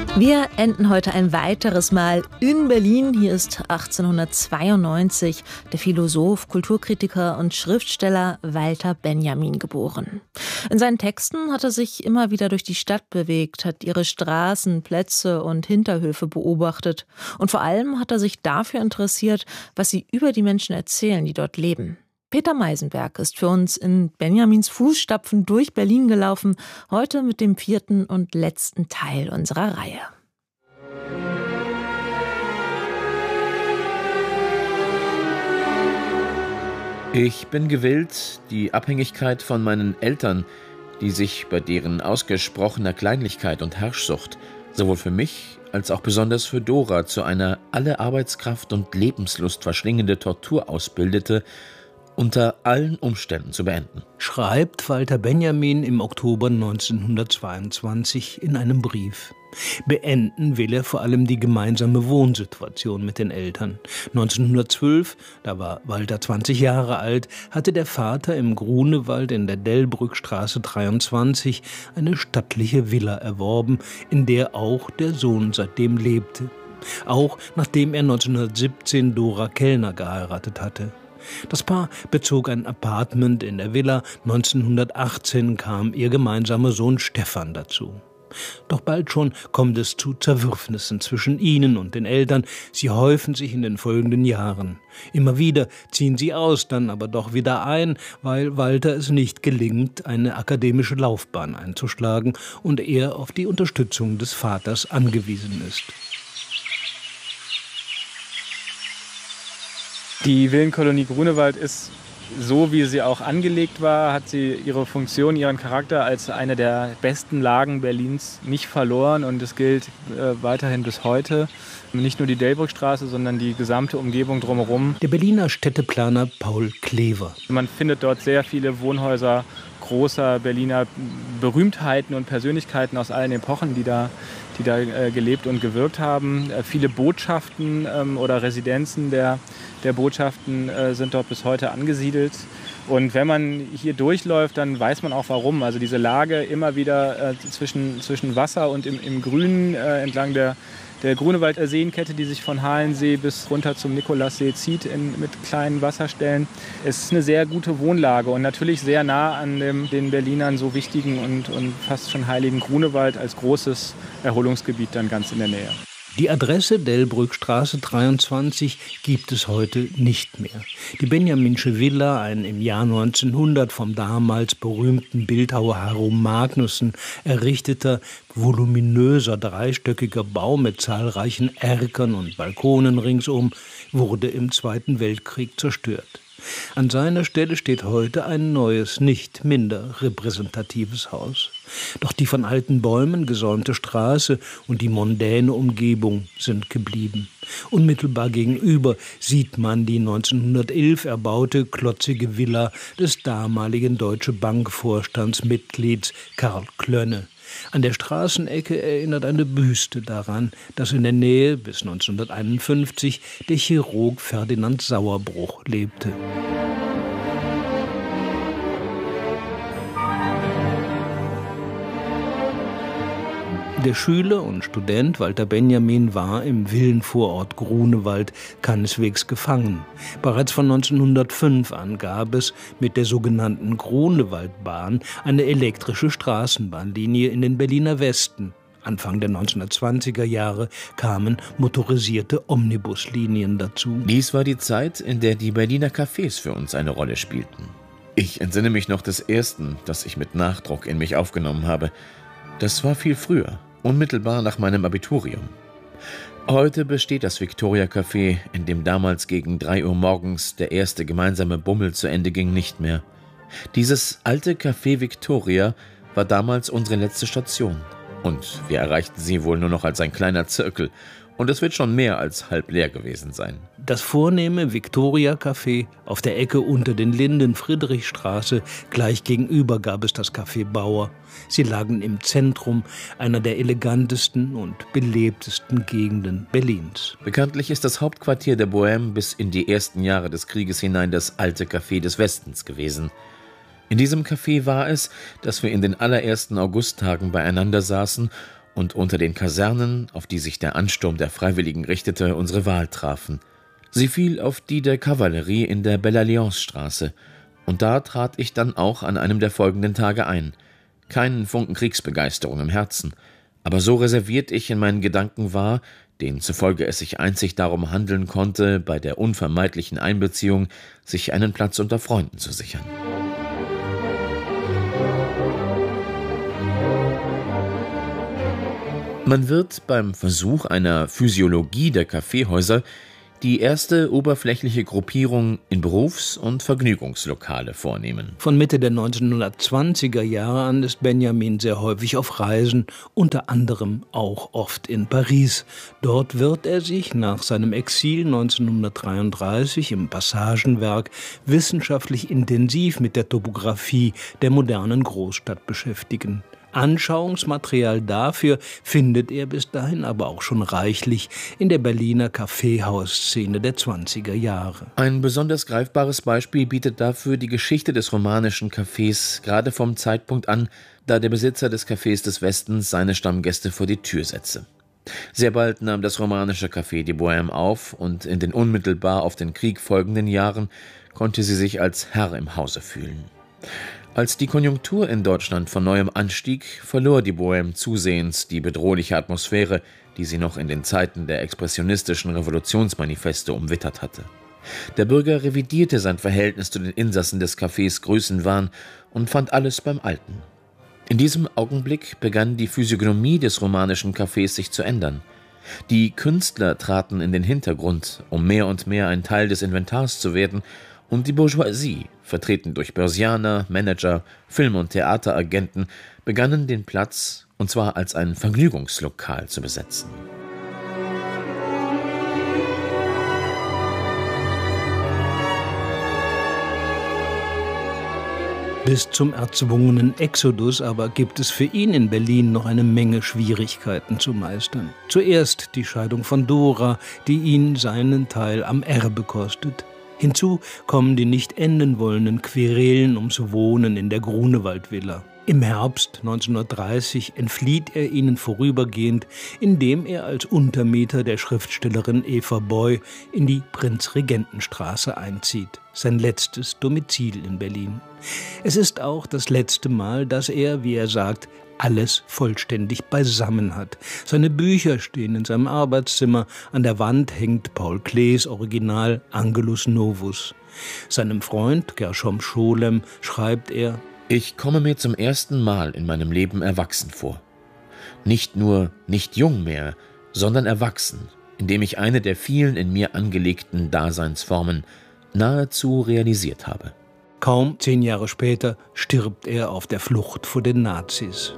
Wir enden heute ein weiteres Mal in Berlin. Hier ist 1892 der Philosoph, Kulturkritiker und Schriftsteller Walter Benjamin geboren. In seinen Texten hat er sich immer wieder durch die Stadt bewegt, hat ihre Straßen, Plätze und Hinterhöfe beobachtet. Und vor allem hat er sich dafür interessiert, was sie über die Menschen erzählen, die dort leben. Peter Meisenberg ist für uns in Benjamins Fußstapfen durch Berlin gelaufen, heute mit dem 4. und letzten Teil unserer Reihe. Ich bin gewillt, die Abhängigkeit von meinen Eltern, die sich bei deren ausgesprochener Kleinlichkeit und Herrschsucht sowohl für mich als auch besonders für Dora zu einer alle Arbeitskraft und Lebenslust verschlingende Tortur ausbildete, unter allen Umständen zu beenden. Schreibt Walter Benjamin im Oktober 1922 in einem Brief. Beenden will er vor allem die gemeinsame Wohnsituation mit den Eltern. 1912, da war Walter 20 Jahre alt, hatte der Vater im Grunewald in der Delbrückstraße 23 eine stattliche Villa erworben, in der auch der Sohn seitdem lebte. Auch nachdem er 1917 Dora Kellner geheiratet hatte. Das Paar bezog ein Appartement in der Villa. 1918 kam ihr gemeinsamer Sohn Stefan dazu. Doch bald schon kommt es zu Zerwürfnissen zwischen ihnen und den Eltern. Sie häufen sich in den folgenden Jahren. Immer wieder ziehen sie aus, dann aber doch wieder ein, weil Walter es nicht gelingt, eine akademische Laufbahn einzuschlagen und er auf die Unterstützung des Vaters angewiesen ist. Die Villenkolonie Grunewald ist, so wie sie auch angelegt war, hat sie ihre Funktion, ihren Charakter als eine der besten Lagen Berlins nicht verloren. Und es gilt weiterhin bis heute. Nicht nur die Delbrückstraße, sondern die gesamte Umgebung drumherum. Der Berliner Städteplaner Paul Klever. Man findet dort sehr viele Wohnhäuser großer Berliner Berühmtheiten und Persönlichkeiten aus allen Epochen, die da gelebt und gewirkt haben. Viele Botschaften oder Residenzen der Botschaften sind dort bis heute angesiedelt. Und wenn man hier durchläuft, dann weiß man auch warum. Also diese Lage immer wieder zwischen Wasser und im Grünen entlang der Grunewald-Seenkette, die sich von Halensee bis runter zum Nikolassee zieht mit kleinen Wasserstellen. Es ist eine sehr gute Wohnlage und natürlich sehr nah an den Berlinern so wichtigen und fast schon heiligen Grunewald als großes Erholungsgebiet dann ganz in der Nähe. Die Adresse Delbrückstraße 23 gibt es heute nicht mehr. Die Benjaminsche Villa, ein im Jahr 1900 vom damals berühmten Bildhauer Harum Magnussen errichteter, voluminöser dreistöckiger Bau mit zahlreichen Erkern und Balkonen ringsum, wurde im Zweiten Weltkrieg zerstört. An seiner Stelle steht heute ein neues, nicht minder repräsentatives Haus. Doch die von alten Bäumen gesäumte Straße und die mondäne Umgebung sind geblieben. Unmittelbar gegenüber sieht man die 1911 erbaute klotzige Villa des damaligen Deutsche Bank-Vorstandsmitglieds Karl Klönne. An der Straßenecke erinnert eine Büste daran, dass in der Nähe bis 1951 der Chirurg Ferdinand Sauerbruch lebte. Der Schüler und Student Walter Benjamin war im Villenvorort Grunewald keineswegs gefangen. Bereits von 1905 an gab es mit der sogenannten Grunewaldbahn eine elektrische Straßenbahnlinie in den Berliner Westen. Anfang der 1920er Jahre kamen motorisierte Omnibuslinien dazu. Dies war die Zeit, in der die Berliner Cafés für uns eine Rolle spielten. Ich entsinne mich noch des ersten, das ich mit Nachdruck in mich aufgenommen habe. Das war viel früher. Unmittelbar nach meinem Abiturium. Heute besteht das Victoria Café, in dem damals gegen 3 Uhr morgens der erste gemeinsame Bummel zu Ende ging, nicht mehr. Dieses alte Café Victoria war damals unsere letzte Station. Und wir erreichten sie wohl nur noch als ein kleiner Zirkel. Und es wird schon mehr als halb leer gewesen sein. Das vornehme Victoria Café auf der Ecke unter den Linden Friedrichstraße, gleich gegenüber gab es das Café Bauer. Sie lagen im Zentrum einer der elegantesten und belebtesten Gegenden Berlins. Bekanntlich ist das Hauptquartier der Bohème bis in die ersten Jahre des Krieges hinein das alte Café des Westens gewesen. In diesem Café war es, dass wir in den allerersten Augusttagen beieinander saßen und unter den Kasernen, auf die sich der Ansturm der Freiwilligen richtete, unsere Wahl trafen. Sie fiel auf die der Kavallerie in der Belle-Alliance-Straße, und da trat ich dann auch an einem der folgenden Tage ein. Keinen Funken Kriegsbegeisterung im Herzen, aber so reserviert ich in meinen Gedanken war, denen zufolge es sich einzig darum handeln konnte, bei der unvermeidlichen Einbeziehung sich einen Platz unter Freunden zu sichern. Man wird beim Versuch einer Physiologie der Kaffeehäuser die erste oberflächliche Gruppierung in Berufs- und Vergnügungslokale vornehmen. Von Mitte der 1920er Jahre an ist Benjamin sehr häufig auf Reisen, unter anderem auch oft in Paris. Dort wird er sich nach seinem Exil 1933 im Passagenwerk wissenschaftlich intensiv mit der Topographie der modernen Großstadt beschäftigen. Anschauungsmaterial dafür findet er bis dahin aber auch schon reichlich in der Berliner Kaffeehausszene der 20er Jahre. Ein besonders greifbares Beispiel bietet dafür die Geschichte des romanischen Cafés, gerade vom Zeitpunkt an, da der Besitzer des Cafés des Westens seine Stammgäste vor die Tür setzte. Sehr bald nahm das romanische Café die Bohème auf, und in den unmittelbar auf den Krieg folgenden Jahren konnte sie sich als Herr im Hause fühlen. Als die Konjunktur in Deutschland von neuem anstieg, verlor die Bohème zusehends die bedrohliche Atmosphäre, die sie noch in den Zeiten der expressionistischen Revolutionsmanifeste umwittert hatte. Der Bürger revidierte sein Verhältnis zu den Insassen des Cafés Größenwahn und fand alles beim Alten. In diesem Augenblick begann die Physiognomie des romanischen Cafés sich zu ändern. Die Künstler traten in den Hintergrund, um mehr und mehr ein Teil des Inventars zu werden, und die Bourgeoisie, vertreten durch Börsianer, Manager, Film- und Theateragenten, begannen den Platz, und zwar als ein Vergnügungslokal, zu besetzen. Bis zum erzwungenen Exodus aber gibt es für ihn in Berlin noch eine Menge Schwierigkeiten zu meistern. Zuerst die Scheidung von Dora, die ihn seinen Teil am Erbe kostet. Hinzu kommen die nicht enden wollenden Querelen ums Wohnen in der Grunewald-Villa. Im Herbst 1930 entflieht er ihnen vorübergehend, indem er als Untermieter der Schriftstellerin Eva Boy in die Prinzregentenstraße einzieht, sein letztes Domizil in Berlin. Es ist auch das letzte Mal, dass er, wie er sagt, alles vollständig beisammen hat. Seine Bücher stehen in seinem Arbeitszimmer, an der Wand hängt Paul Klees Original Angelus Novus. Seinem Freund Gershom Scholem schreibt er: Ich komme mir zum ersten Mal in meinem Leben erwachsen vor. Nicht nur nicht jung mehr, sondern erwachsen, indem ich eine der vielen in mir angelegten Daseinsformen nahezu realisiert habe. Kaum 10 Jahre später stirbt er auf der Flucht vor den Nazis.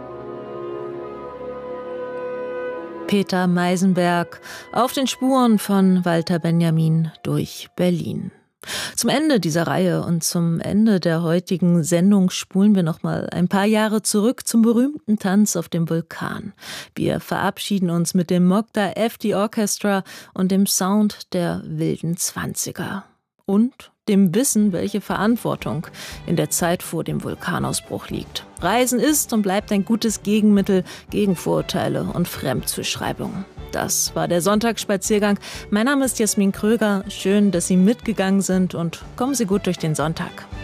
Peter Meisenberg auf den Spuren von Walter Benjamin durch Berlin. Zum Ende dieser Reihe und zum Ende der heutigen Sendung spulen wir noch mal ein paar Jahre zurück zum berühmten Tanz auf dem Vulkan. Wir verabschieden uns mit dem Mokta FD Orchestra und dem Sound der wilden 20er. Und dem Wissen, welche Verantwortung in der Zeit vor dem Vulkanausbruch liegt. Reisen ist und bleibt ein gutes Gegenmittel gegen Vorurteile und Fremdzuschreibungen. Das war der Sonntagsspaziergang. Mein Name ist Jasmin Kröger. Schön, dass Sie mitgegangen sind, und kommen Sie gut durch den Sonntag.